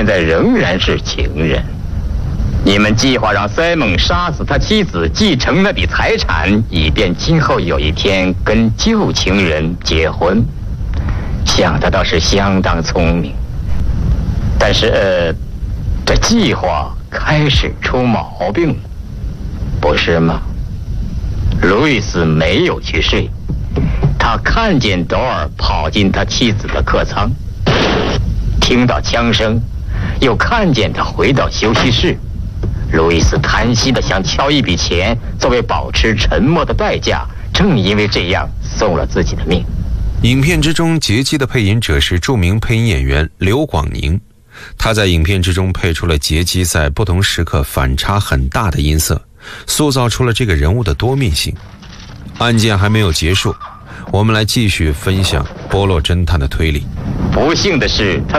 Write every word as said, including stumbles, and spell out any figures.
在仍然是情人。你们计划让塞蒙杀死他妻子，继承那笔财产，以便今后有一天跟旧情人结婚。想的倒是相当聪明，但是呃，这计划开始出毛病了，不是吗？路易斯没有去睡，他看见斗尔跑进他妻子的客舱，听到枪声，又看见他回到休息室。路易斯贪心地想敲一笔钱作为保持沉默的代价，正因为这样送了自己的命。 影片之中劫机的配音者是著名配音演员刘广宁，他在影片之中配出了劫机在不同时刻反差很大的音色，塑造出了这个人物的多面性。案件还没有结束，我们来继续分享波洛侦探的推理。 不幸的是，他